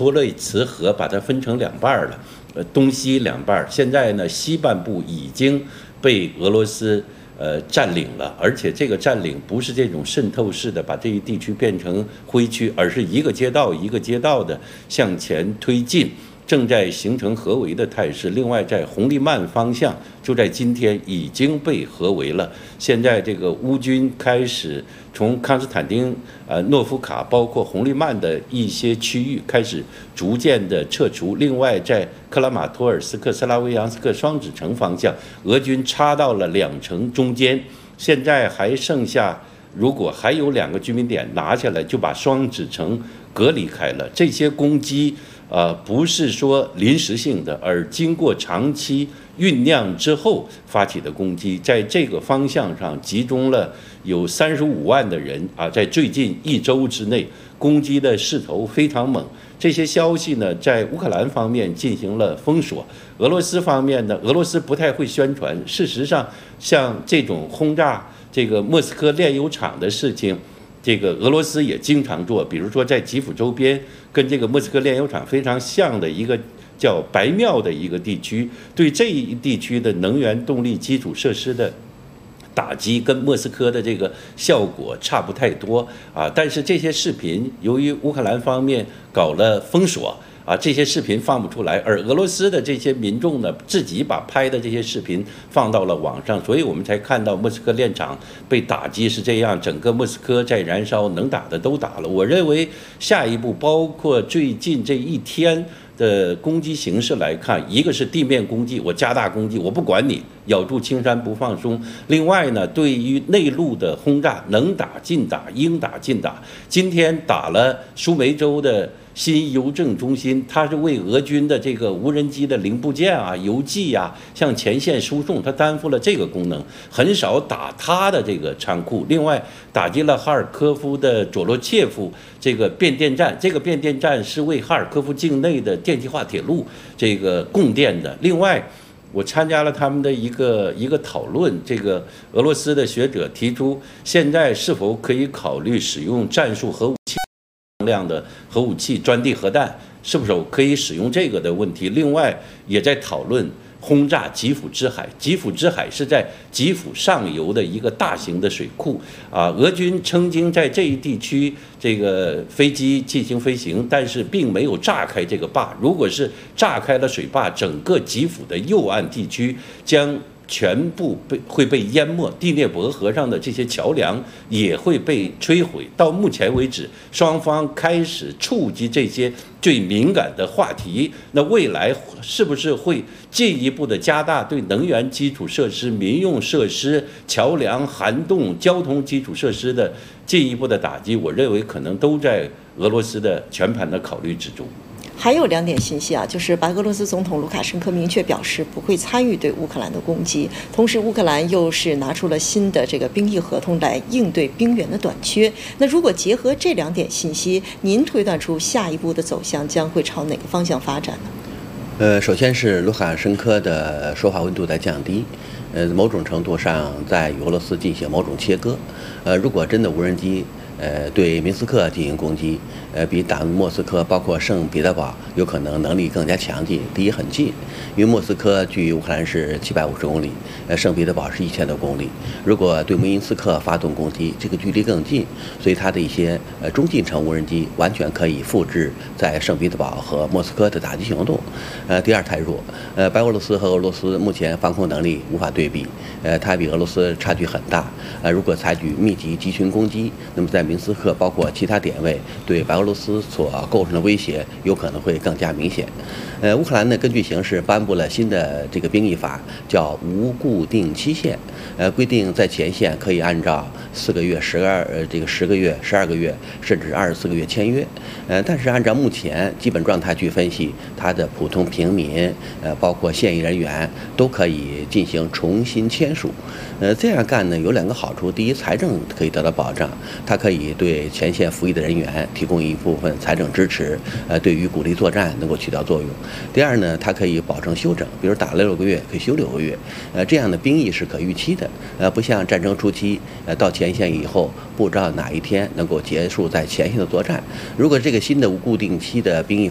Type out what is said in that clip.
托洛茨河把它分成两半了，东西两半。现在呢，西半部已经被俄罗斯占领了，而且这个占领不是这种渗透式的把这一地区变成灰区，而是一个街道一个街道的向前推进。正在形成合围的态势。另外，在红利曼方向，就在今天已经被合围了。现在这个乌军开始从康斯坦丁、诺夫卡，包括红利曼的一些区域开始逐渐的撤除。另外，在克拉马托尔斯克、斯拉维扬斯克双子城方向，俄军插到了两城中间。现在还剩下，如果还有2个居民点拿下来，就把双子城隔离开了。这些攻击不是说临时性的，而经过长期酝酿之后发起的攻击，在这个方向上集中了有35万的人在最近1周之内攻击的势头非常猛。这些消息呢，在乌克兰方面进行了封锁，俄罗斯方面呢，俄罗斯不太会宣传。事实上，像这种轰炸这个莫斯科炼油厂的事情，这个俄罗斯也经常做，比如说在基辅周边跟这个莫斯科炼油厂非常像的一个叫白庙的一个地区，对这一地区的能源动力基础设施的打击跟莫斯科的这个效果差不太多但是这些视频由于乌克兰方面搞了封锁这些视频放不出来，而俄罗斯的这些民众呢，自己把拍的这些视频放到了网上，所以我们才看到莫斯科炼厂被打击是这样，整个莫斯科在燃烧，能打的都打了。我认为下一步，包括最近这1天的攻击形势来看，一个是地面攻击，我加大攻击，我不管你，咬住青山不放松。另外呢，对于内陆的轰炸，能打尽打，应打尽打。今天打了苏梅州的新邮政中心，它是为俄军的这个无人机的零部件邮寄向前线输送，它担负了这个功能，很少打它的这个仓库。另外，打击了哈尔科夫的佐罗切夫这个变电站，这个变电站是为哈尔科夫境内的电气化铁路这个供电的。另外，我参加了他们的一个讨论，这个俄罗斯的学者提出，现在是否可以考虑使用战术核武器量的核武器，专地核弹是不是可以使用这个的问题。另外也在讨论轰炸吉辅支海。吉辅支海是在吉辅上游的一个大型的水库俄军曾经在这一地区这个飞机进行飞行，但是并没有炸开这个坝。如果是炸开了水坝，整个吉辅的右岸地区将全部会被淹没，第聂伯河上的这些桥梁也会被摧毁。到目前为止，双方开始触及这些最敏感的话题，那未来是不是会进一步的加大对能源基础设施、民用设施、桥梁、涵洞、交通基础设施的进一步的打击？我认为可能都在俄罗斯的全盘的考虑之中。 还有2点信息就是白俄罗斯总统卢卡申科明确表示不会参与对乌克兰的攻击，同时乌克兰又是拿出了新的这个兵役合同来应对兵员的短缺。那如果结合这2点信息，您推断出下一步的走向将会朝哪个方向发展呢？ 首先是卢卡申科的说话温度在降低，某种程度上在与俄罗斯进行某种切割。如果真的无人机对明斯克进行攻击，比打莫斯科包括圣彼得堡有可能能力更加强劲。第一很近，因为莫斯科距乌克兰是750公里，圣彼得堡是1000多公里。如果对明斯克发动攻击，这个距离更近，所以它的一些中近程无人机完全可以复制在圣彼得堡和莫斯科的打击行动。第二太弱，白俄罗斯和俄罗斯目前防空能力无法对比，它比俄罗斯差距很大。如果采取密集集群攻击，那么在明斯克包括其他点位对白俄罗斯所构成的威胁有可能会更加明显。乌克兰呢，根据形势颁布了新的这个兵役法，叫无固定期限，规定在前线可以按照4个月、10个月、12个月，甚至24个月签约。但是按照目前基本状态去分析，它的普通平民，包括现役人员都可以进行重新签署。这样干呢有2个好处：第一，财政可以得到保障，它可以对前线服役的人员提供一部分财政支持，对于鼓励作战能够起到作用。第二呢，它可以保证休整，比如打了6个月可以休6个月，这样的兵役是可预期的，不像战争初期，到前线以后不知道哪一天能够结束在前线的作战。如果这个新的无固定期的兵役